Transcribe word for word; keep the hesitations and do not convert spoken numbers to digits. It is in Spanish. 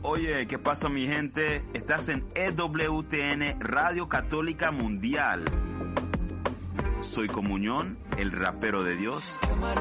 Oye, ¿qué pasa, mi gente? Estás en E W T N Radio Católica Mundial. Soy Comunión, el rapero de Dios,